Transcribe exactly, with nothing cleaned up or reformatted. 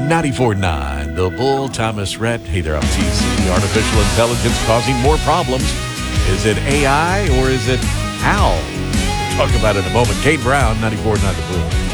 ninety-four point nine, The Bull, Thomas Rhett. Hey there, I'm T C. Artificial intelligence causing more problems. Is it A I or is it Al? Talk about it in a moment. Kate Brown, ninety-four point nine The Bull.